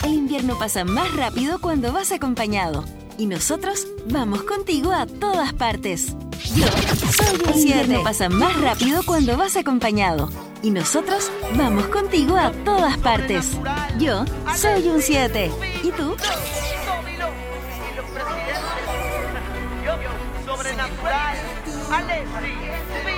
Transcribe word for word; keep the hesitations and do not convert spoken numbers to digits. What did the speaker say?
El invierno pasa más rápido cuando vas acompañado. Y nosotros vamos contigo a todas partes. Yo soy un siete. El invierno pasa más rápido cuando vas acompañado. Y nosotros vamos contigo a todas partes. Yo soy un siete. ¿Y tú? Sobrenatural, Alexis,